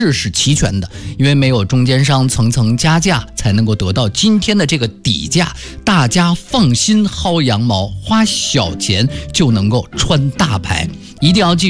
是齐全的，因为没有中间商层层加价，才能够得到今天的这个底价。大家放心薅羊毛，花小钱就能够穿大牌，一定要记住。